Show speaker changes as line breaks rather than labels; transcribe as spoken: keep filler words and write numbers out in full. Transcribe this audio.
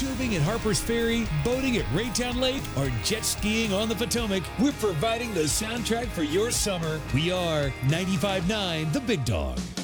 tubing at Harper's Ferry, boating at Raytown Lake, or jet skiing on the Potomac, we're providing the soundtrack for your summer. We are ninety-five point nine The Big Dog.